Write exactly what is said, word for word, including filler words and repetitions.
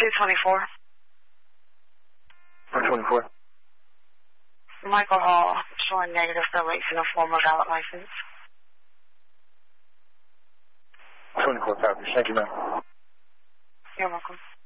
two twenty-four. one twenty-four. Michael Hall, showing negative deletes in a former valid license. twenty-four copies. Thank you, ma'am. You're welcome.